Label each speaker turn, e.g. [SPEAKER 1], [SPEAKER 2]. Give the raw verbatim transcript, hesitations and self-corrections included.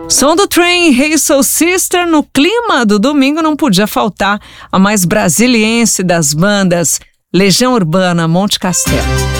[SPEAKER 1] Som do Train, Hey Soul Sister. No clima do domingo não podia faltar a mais brasiliense das bandas, Legião Urbana, Monte Castelo.